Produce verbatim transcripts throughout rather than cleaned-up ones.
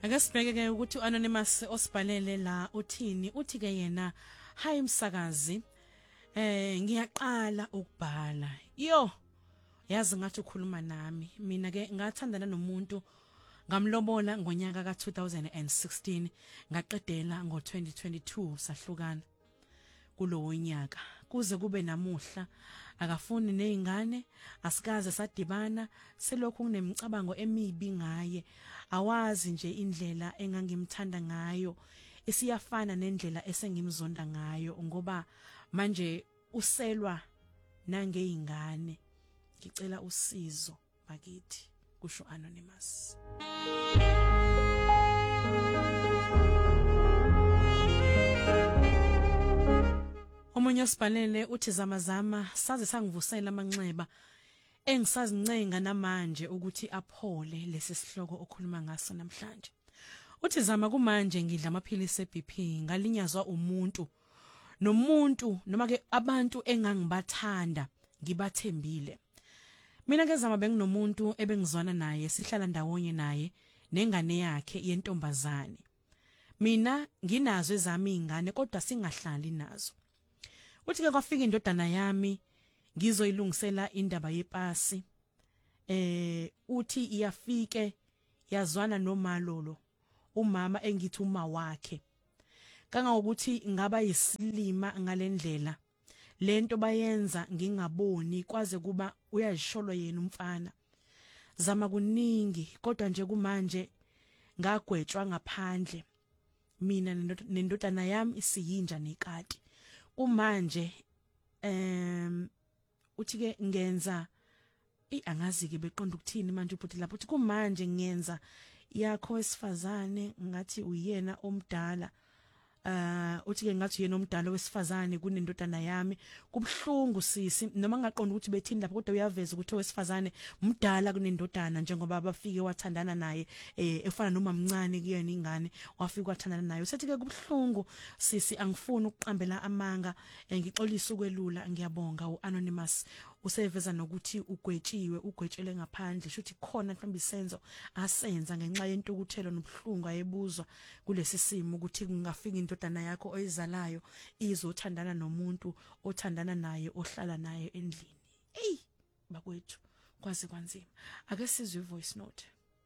Ake sibheke ke ukuthi uAnonymous osibhalele la uthini uthi ke yena hayi msakazi eh ngiyaqala ukubhala yo yazi ngathi ukhuluma nami mina ke ngathandana nomuntu ngamlobola ngonyaka ka two thousand sixteen ngaqedela ngo twenty twenty-two sahlukana kulowo nyaka kuze kube namuhla akafuni nezingane asikaze sadibana selokhu kunemicabango emibi ngaye awazi nje indlela engangimthanda ngayo isiyafana nendlela esengimzonda ngayo ngoba manje uselwa nangeyingane ngicela usizo bakithi kusho Anonymous. Omunye osibhalele uthi zamazama saze sangivusela amanxeba engisazincenga namanje ukuthi aphole lesi sihloko okhuluma ngaso namhlanje. Uthi zama kumanje ngidla amaphilisi eB P ngalinyazwa umuntu nomuntu noma ke abantu engangibathanda ngibathembile. Mina ke zama benginomuntu ebengizwana naye sihlala ndawonye naye nengane yakhe yentombazane. Mina nginazo ezami izingane kodwa singahlali nazo. Uthi ke kwafika indodana yami ngizoyilungisela indaba yepasi eh uthi iyafike yazwana nomalolo umama engithi uma wakhe kangangokuthi ngaba yisilima ngalendlela lento bayenza ngingaboni kwaze kuba uyayisholo yena umfana zama kuningi kodwa nje kumanje ngagwetshwa ngaphandle mina nendodana yami isiyinja nekati kumanje em uthi ke ngenza i angazi ke beqonda ukuthini manje ubhuti lapho uthi kumanje ngenza yakho wesifazane ngathi uyena omdala uh uthi ke ngathi yena omdala wesifazane kunendodana yami kubhlungu sisi noma ngaqonda ukuthi bethini lapho kodwa uyaveza ukuthi owesifazane umdala kunendodana njengoba bafike wathandana naye eh efana noma mncane kuyena ingane wafika wathandana naye usethi ke kubhlungu sisi angifuni ukuqambela amanga ngixolisa ukwelula ngiyabonga uAnonymous useveza nokuthi ugwetshiwe ugwetshele ngaphandle shuthi khona mhlawumbe isenzo asenza ngenxa yentukuthelo nobhlungu ayebuzwa kulesi simo ukuthi kungafika indodana yakho oyizalayo izothandana nomuntu othandana naye ohlala naye endlini hey bakwethu kwazi kwanzima ake sizwe voice note.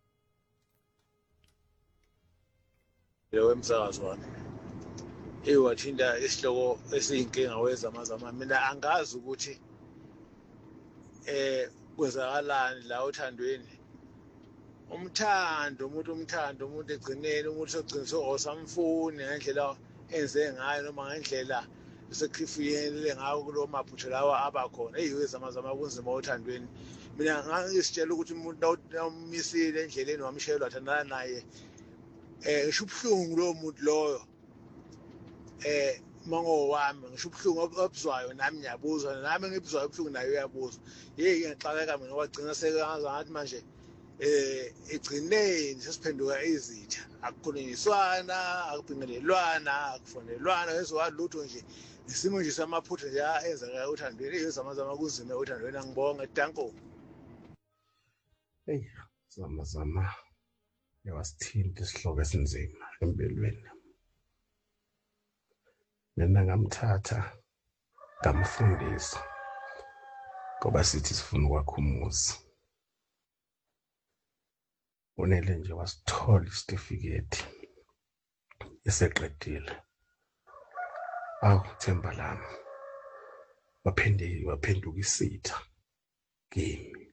Lewe msakazi wami ewathinda isihloko esiyinkinga wezamazama mina angazi ukuthi eh kwezakalani la uthandweni umthando umuntu umthando umuntu egcineni umuntu sogciniso osamfuni ngendlela enze ngayo noma ngendlela esekhifuyele ngayo kulo maphutho lawa abakhona eyizamazama kunzima uthandweni mina ngisitshela ukuthi umuntu nawumisile endleleni wamshayela wathandana naye eh shubhlungu lo muntu loyo eh mango wami ngisho ubhlungu obuzwayo nami ngiyabuzwa nami ngibuzwayo ubhlungu nayo uyabuzwa hey ngixakeka mina wagcina sekangaza ngathi manje eh egcineni sesiphenduka izitha akukhulunyiswana akubingelelwana akufonelwana ezowalutho nje isimo nje samaphutha nje enza uthandweni ezamazama kunzima uthandweni angibonga danko. Hey zamazama yawasithinta isihloko esinzima empilweni. Mina ngamthatha ngamfundisa ngoba sithi sifuna ukwakha umuzi. Unele nje wasithola isitifiketi eseqedile. Awu Themba lami waphinde waphenduka isitha kimi.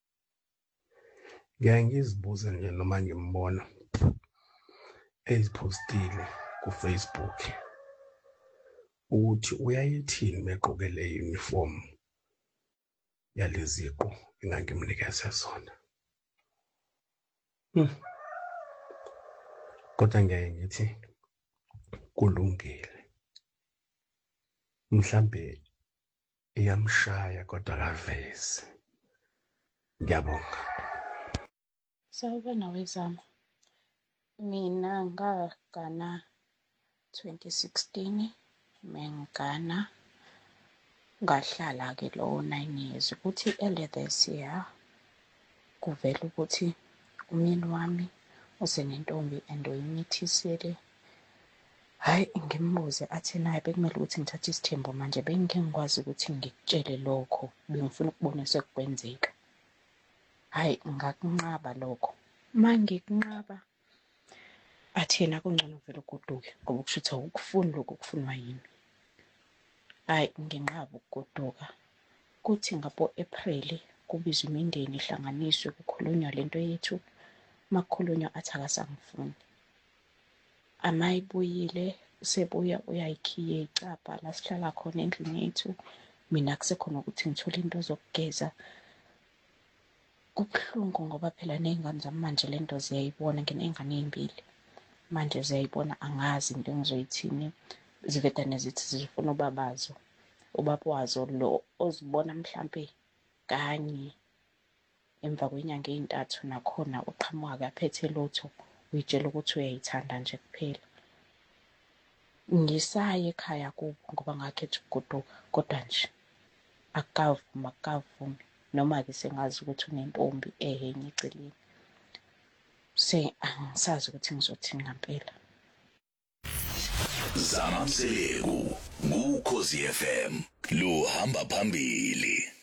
Ngiyangizibuza nje noma ngimbona ezipostile ku Facebook uthi uyayithini megqoke le uniform yaleziqo engangimnikeza sona. Hmm. Kodwa ngiyaye ngithi kulungile. Mhlambe iyamshaya kodwa akavezi. Ngiyabonga. Sawubona wezama. Mina ngagana twenty sixteen mengana ngahlala ke lo nine years ukuthi earlier this year kuvela ukuthi umyeni wami usenentombi and uyimithisile. Hayi ngimbuze athi naye bekumele ukuthi ngithathe isithembu manje bengike ngikwazi ukuthi ngikutshele lokho bengifuna ukubona sekukwenzeka. Hayi ngakunqaba lokho mangikunqaba athi yena kungcono vele ugoduke ngoba kusho ukuthi awukufuni lokho kufunwa yini. Hayi nginqaba ukugoduka kuthi ngabo April kubizwa imindeni ihlanganiswe kukhulunywa lento yethu. Makhulunywa athi akasangifuni. Amayibuyile sebuya uyayikhiye icapha la sihlala khona endlini yethu. Mina kusekhona ukuthi ngithole into zokugeza. Kubuhlungu ngoba phela nezingane zami manje lento ziyayibona nginengane ezimbili. Manje ziyayibona angazi into engizoyithini. Zivedane zithi zifuna ubabazo. Ubaba wazo lo ozibona mhlambe kanye emva kwenyanga ezintathu nakhona uqhamuka aphethe lotho uyitshela ukuthi uyayithanda nje kuphela. Ngisaya ekhaya kubo ngoba ngakhetha ukugoduka kodwa nje akavuma akavumi noma ke sengazi ukuthi unentombi ehenye eceleni. Se angisazi ukuthi ngizothini ngempela. Zamamseleku, Ukhozi F M, lo hamba phambili.